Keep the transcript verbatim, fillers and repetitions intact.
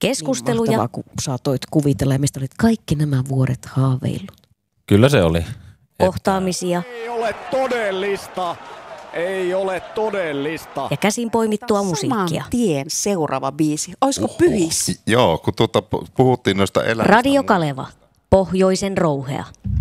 Keskusteluja. Niin mahtavaa, kun saatoit kuvitella, mistä olit kaikki nämä vuodet haaveillut. Kyllä se oli. Kohtaamisia. Ei ole todellista. Ei ole todellista. Ja käsin poimittua musiikkia. Saman tien seuraava biisi. Olisiko Oho. Pyhis? Joo, kun tuota, puhuttiin noista elämistä. Radio Kaleva. Pohjoisen rouhea.